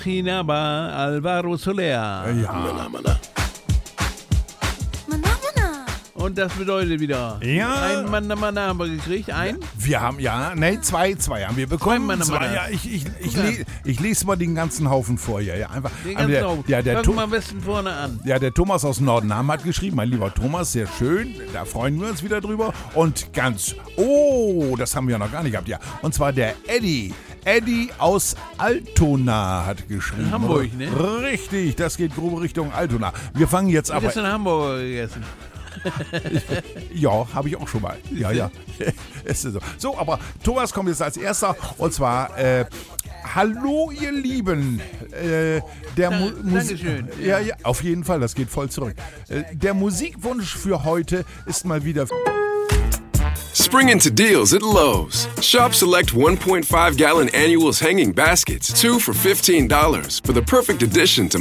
Chinaba Alvaro Soler. Ja. Mana, mana. Und das bedeutet wieder, Ja. ein Manamana haben wir gekriegt, Wir haben, zwei haben wir bekommen. Zwei Mann. Ja, ich lese mal den ganzen Haufen vor hier. Ja, einfach. Den ganzen Augen. Der Fangen wir am besten vorne an. Ja, der Thomas aus Nordenham hat geschrieben, mein lieber Thomas, sehr schön, da freuen wir uns wieder drüber. Und das haben wir noch gar nicht gehabt, ja. Und zwar der Eddie aus Altona hat geschrieben. In Hamburg, ne? Richtig, das geht grob Richtung Altona. Wir fangen jetzt Ich habe aber... gestern Hamburger gegessen. Ja, habe ich auch schon mal. Ja. Es ist so. So, aber Thomas kommt jetzt als erster. Und zwar, hallo ihr Lieben. Dankeschön. Ja, auf jeden Fall, das geht voll zurück. Der Musikwunsch für heute ist mal wieder... Spring into deals at Lowe's. Shop select 1.5-gallon annuals hanging baskets, 2 for $15, for the perfect addition to